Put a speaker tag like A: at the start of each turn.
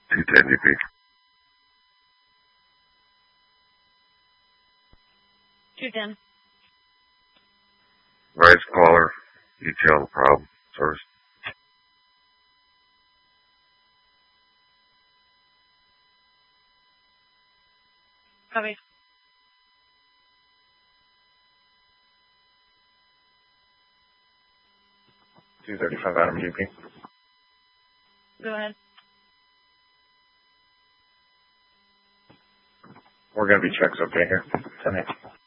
A: 210 UP.
B: $210.
A: Rise caller, detail the problem. Service.
B: Copy.
C: $235 Adam UP.
B: Go ahead.
C: We're going to be checks okay here. 10-8.